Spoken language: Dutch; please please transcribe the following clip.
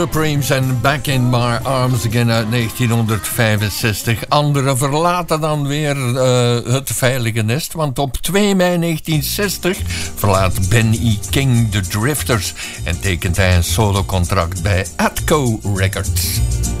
Supremes en Back in My Arms Again uit 1965. Anderen verlaten dan weer het veilige nest, want op 2 mei 1960 verlaat Ben E. King de Drifters en tekent hij een solocontract bij Atco Records.